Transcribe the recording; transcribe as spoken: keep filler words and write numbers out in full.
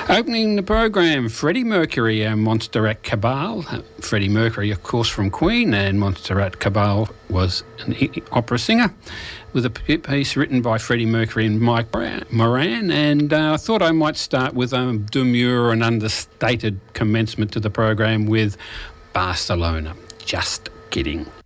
Opening the program, Freddie Mercury and Montserrat Cabal. Freddie Mercury, of course, from Queen, and Montserrat Cabal was an opera singer, with a piece written by Freddie Mercury and Mike Moran. And uh, I thought I might start with a demure and understated commencement to the program with Barcelona. Just kidding.